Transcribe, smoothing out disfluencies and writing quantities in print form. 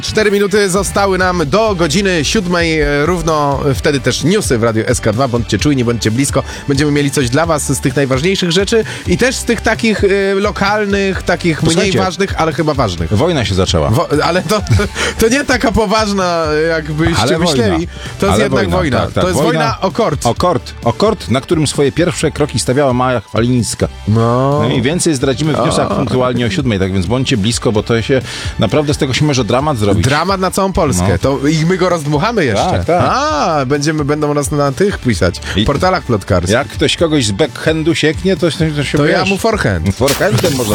4 minuty zostały nam do godziny 7 równo, wtedy też newsy w Radiu SK2. Bądźcie czujni, bądźcie blisko. Będziemy mieli coś dla was z tych najważniejszych rzeczy i też z tych takich lokalnych, takich mniej ważnych, ale chyba ważnych. Wojna się zaczęła. Ale to nie taka poważna, jakbyście myśleli. To jest jednak wojna. Tak, tak. To jest wojna o kord. O kord, na którym swoje pierwsze kroki stawiała Maja Chwalińska. No I więcej zdradzimy w newsach punktualnie o 7, tak więc bądźcie blisko, bo to się naprawdę z tego się może dramat zrobić. Dramat na całą Polskę. To i my go rozdmuchamy jeszcze. Tak. Będą nas na tych pisać. W portalach plotkarskich. Jak ktoś kogoś z backhandu sieknie, to się To ja mu forehand. Forehandem może